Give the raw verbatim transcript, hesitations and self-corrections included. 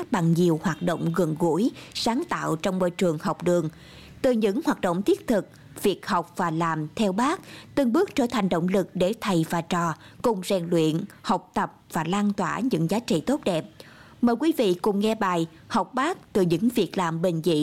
bằng nhiều hoạt động gần gũi, sáng tạo trong môi trường học đường. Từ những hoạt động thiết thực, việc học và làm theo Bác từng bước trở thành động lực để thầy và trò cùng rèn luyện, học tập và lan tỏa những giá trị tốt đẹp. Mời quý vị cùng nghe bài Học Bác từ những việc làm bình dị